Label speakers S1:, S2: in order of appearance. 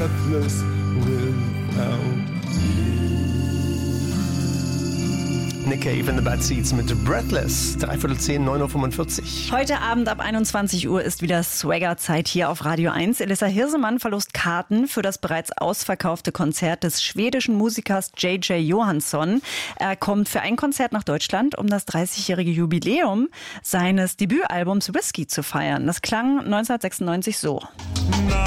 S1: breathless without you. Nick Cave in the Bad Seeds mit Breathless. 9:45 Uhr.
S2: Heute Abend ab 21 Uhr ist wieder Swagger-Zeit hier auf Radio 1. Elissa Hirsemann verlost Karten für das bereits ausverkaufte Konzert des schwedischen Musikers JJ Johansson. Er kommt für ein Konzert nach Deutschland, um das 30-jährige Jubiläum seines Debütalbums Whiskey zu feiern. Das klang 1996 so.